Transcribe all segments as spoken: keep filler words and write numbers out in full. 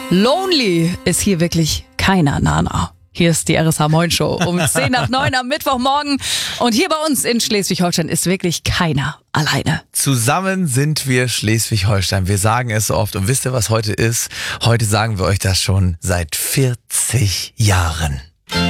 Lonely ist hier wirklich keiner, Nana. Hier ist die R S H Moin Show um zehn nach neun am Mittwochmorgen. Und hier bei uns in Schleswig-Holstein ist wirklich keiner alleine. Zusammen sind wir Schleswig-Holstein. Wir sagen es so oft. Und wisst ihr, was heute ist? Heute sagen wir euch das schon seit vierzig Jahren.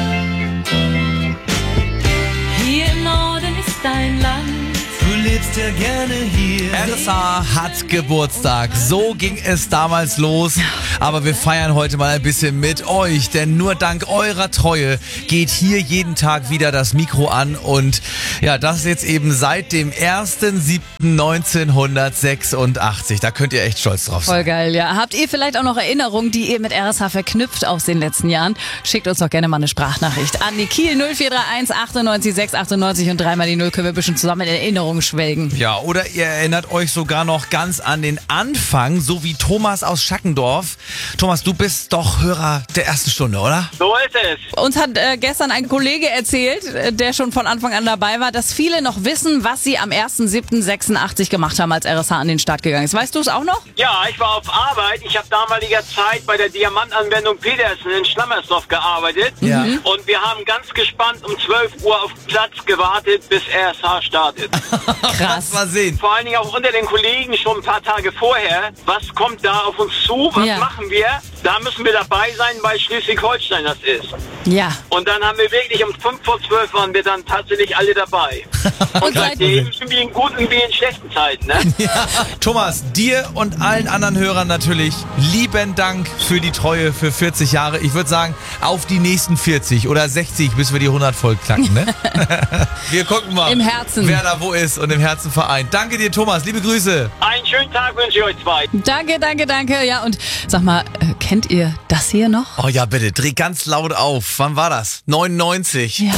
Hier im Norden ist dein Land. Du lebst ja gerne hier. R S H hat Geburtstag. So ging es damals los. Aber wir feiern heute mal ein bisschen mit euch. Denn nur dank eurer Treue geht hier jeden Tag wieder das Mikro an. Und ja, das jetzt eben seit dem ersten siebten neunzehnhundertsechsundachtzig. Da könnt ihr echt stolz drauf sein. Voll geil, ja. Habt ihr vielleicht auch noch Erinnerungen, die ihr mit R S H verknüpft aus den letzten Jahren? Schickt uns doch gerne mal eine Sprachnachricht an die Kiel null vier drei eins achtundneunzig sechs achtundneunzig und dreimal die Null können wir ein bisschen zusammen in Erinnerung schwelgen. Ja, oder ihr erinnert euch sogar noch ganz an den Anfang, so wie Thomas aus Schackendorf. Thomas, du bist doch Hörer der ersten Stunde, oder? So ist es. Uns hat äh, gestern ein Kollege erzählt, äh, der schon von Anfang an dabei war, dass viele noch wissen, was sie am ersten siebten sechsundachtzig gemacht haben, als R S H an den Start gegangen ist. Weißt du es auch noch? Ja, ich war auf Arbeit. Ich habe damaliger Zeit bei der Diamantanwendung Petersen in Schlammersdorf gearbeitet. Ja. Mhm. Und wir haben ganz gespannt um zwölf Uhr auf Platz gewartet, bis R S H startet. Krass. Mal sehen. Vor allen Dingen auch unter den Kollegen schon ein paar Tage vorher. Was kommt da auf uns zu? Was Ja. machen wir? Da müssen wir dabei sein, weil Schleswig-Holstein das ist. Ja. Und dann haben wir wirklich um fünf vor zwölf waren wir dann tatsächlich alle dabei. Und seitdem sind wir in guten wie in schlechten Zeiten, ne? Ja. Thomas, dir und allen anderen Hörern natürlich lieben Dank für die Treue für vierzig Jahre. Ich würde sagen, auf die nächsten vierzig oder sechzig, bis wir die hundert voll knacken, ne? Wir gucken mal, Im Herzen. wer da wo ist und im Herzen vereint. Danke dir, Thomas. Liebe Grüße. Einen schönen Tag wünsche ich euch zwei. Danke, danke, danke. Ja, und sag mal, äh, kennt ihr das hier noch? Oh ja, bitte, dreh ganz laut auf. Wann war das? neunundneunzig. Ja.